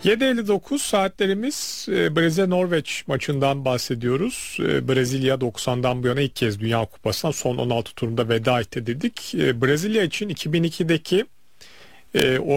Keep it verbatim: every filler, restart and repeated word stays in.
yedi elli dokuz saatlerimiz e, Brezilya-Norveç maçından bahsediyoruz. E, Brezilya doksandan bu yana ilk kez Dünya Kupası'na son on altı turunda veda etti dedik. E, Brezilya için iki bin ikideki e,